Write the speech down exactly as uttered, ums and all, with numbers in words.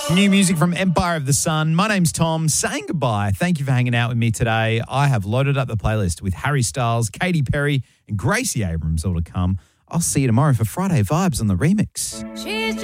New music from Empire of the Sun. My name's Tom, saying goodbye. Thank you for hanging out with me today. I have loaded up the playlist with Harry Styles, Katy Perry, and Gracie Abrams all to come. I'll see you tomorrow for Friday Vibes on the remix. She's